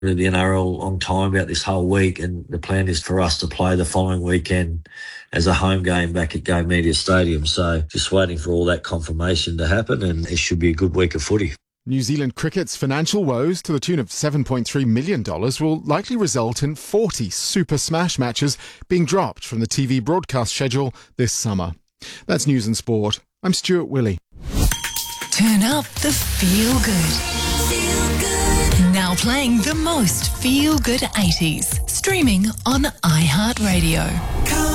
the NRL a long time about this whole week, and the plan is for us to play the following weekend as a home game back at Go Media Stadium. So just waiting for all that confirmation to happen, and it should be a good week of footy. New Zealand cricket's financial woes to the tune of $7.3 million will likely result in 40 Super Smash matches being dropped from the TV broadcast schedule this summer. That's News and Sport. I'm Stuart Willey. Turn up the feel good. Now playing the most feel good 80s. Streaming on iHeartRadio.